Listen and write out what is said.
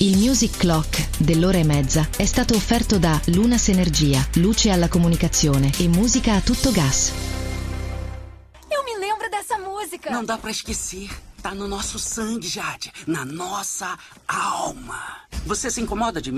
Il Music Clock dell'ora e mezza è stato offerto da Lunas Energia, luce alla comunicazione e musica a tutto gas. Eu me lembro dessa música. Não dá pra esquecer. Tá no nosso sangue, Jade. Na nossa alma. Você se incomoda de mim?